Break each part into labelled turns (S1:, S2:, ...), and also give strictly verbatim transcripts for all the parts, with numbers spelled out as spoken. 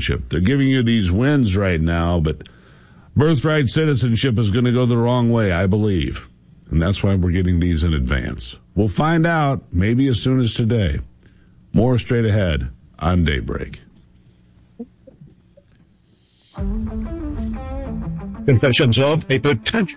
S1: citizenship. They're giving you these wins right now, but birthright citizenship is going to go the wrong way, I believe. And that's why we're getting these in advance. We'll find out maybe as soon as today. More straight ahead on Daybreak.
S2: Confessions of a potential.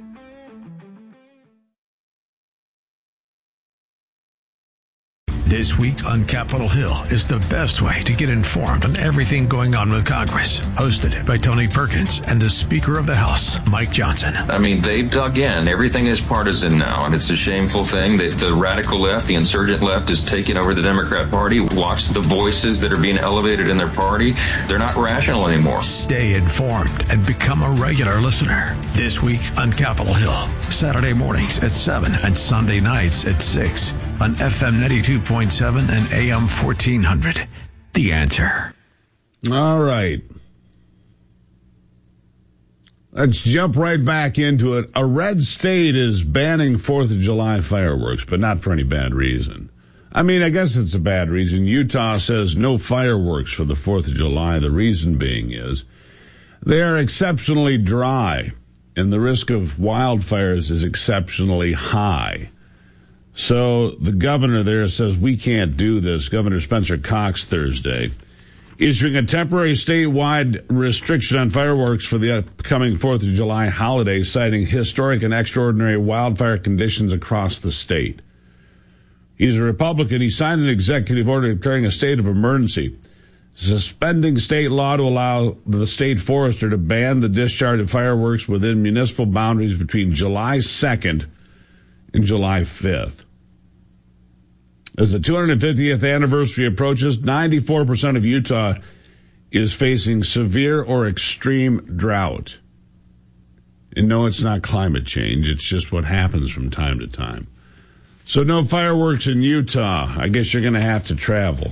S3: This week on Capitol Hill is the best way to get informed on everything going on with Congress. Hosted by Tony Perkins and the Speaker of the House, Mike Johnson.
S4: I mean, they've dug in. Everything is partisan now, and it's a shameful thing that the radical left, the insurgent left, is taking over the Democrat Party. Watch the voices that are being elevated in their party. They're not rational anymore.
S3: Stay informed and become a regular listener. This week on Capitol Hill, Saturday mornings at seven and Sunday nights at six. On F M ninety-two point seven and A M fourteen hundred. The Answer.
S1: All right. Let's jump right back into it. A red state is banning fourth of July fireworks, but not for any bad reason. I mean, I guess it's a bad reason. Utah says no fireworks for the fourth of July. The reason being is they are exceptionally dry, and the risk of wildfires is exceptionally high. So the governor there says we can't do this. Governor Spencer Cox Thursday issuing a temporary statewide restriction on fireworks for the upcoming fourth of July holiday, citing historic and extraordinary wildfire conditions across the state. He's a Republican. He signed an executive order declaring a state of emergency, suspending state law to allow the state forester to ban the discharge of fireworks within municipal boundaries between July second and July fifth. As the two hundred fiftieth anniversary approaches, ninety-four percent of Utah is facing severe or extreme drought. And no, it's not climate change. It's just what happens from time to time. So no fireworks in Utah. I guess you're going to have to travel.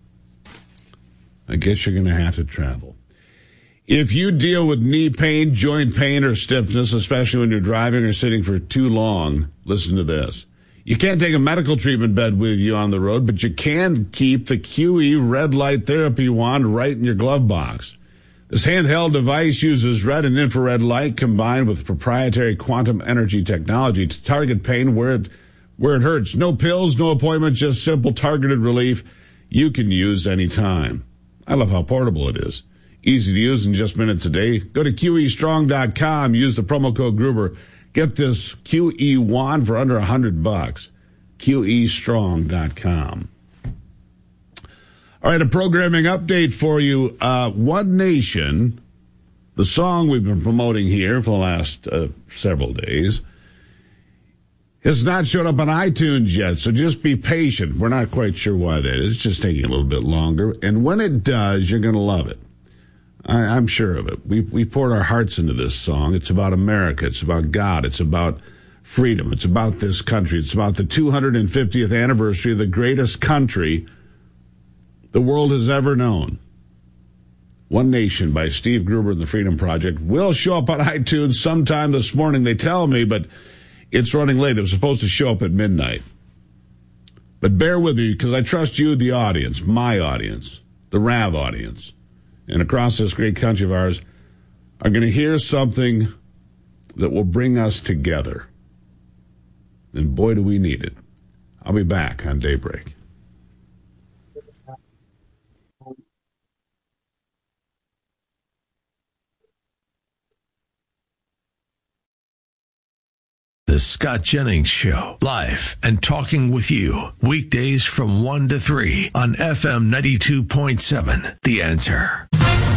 S1: I guess you're going to have to travel. If you deal with knee pain, joint pain, or stiffness, especially when you're driving or sitting for too long, listen to this. You can't take a medical treatment bed with you on the road, but you can keep the Q E red light therapy wand right in your glove box. This handheld device uses red and infrared light combined with proprietary quantum energy technology to target pain where it, where it hurts. No pills, no appointments, just simple targeted relief you can use anytime. I love how portable it is. Easy to use in just minutes a day. Go to Q E strong dot com. Use the promo code Gruber. Get this Q E wand for under a hundred bucks. Q E strong dot com. All right, a programming update for you. Uh, One Nation, the song we've been promoting here for the last uh, several days, has not showed up on iTunes yet, so just be patient. We're not quite sure why that is. It's just taking a little bit longer. And when it does, you're going to love it. I, I'm sure of it. We we poured our hearts into this song. It's about America. It's about God. It's about freedom. It's about this country. It's about the two hundred fiftieth anniversary of the greatest country the world has ever known. One Nation by Steve Gruber and the Freedom Project will show up on iTunes sometime this morning, they tell me, but it's running late. It was supposed to show up at midnight. But bear with me, because I trust you, the audience, my audience, the Rav audience, and across this great country of ours, are going to hear something that will bring us together. And boy, do we need it. I'll be back on Daybreak.
S3: The Scott Jennings Show, live and talking with you, weekdays from one to three on F M ninety-two point seven, The Answer.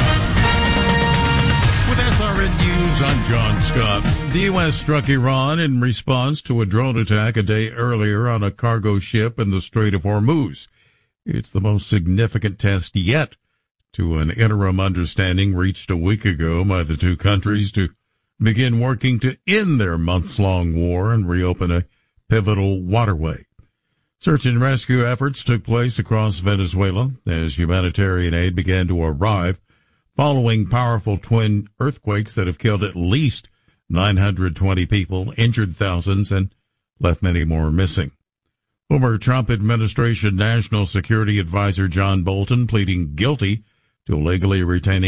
S5: With S R N News, I'm John Scott. The U S struck Iran in response to a drone attack a day earlier on a cargo ship in the Strait of Hormuz. It's the most significant test yet to an interim understanding reached a week ago by the two countries to begin working to end their months-long war and reopen a pivotal waterway. Search and rescue efforts took place across Venezuela as humanitarian aid began to arrive following powerful twin earthquakes that have killed at least nine hundred twenty people, injured thousands, and left many more missing. Former Trump administration National Security Advisor John Bolton pleading guilty to illegally retaining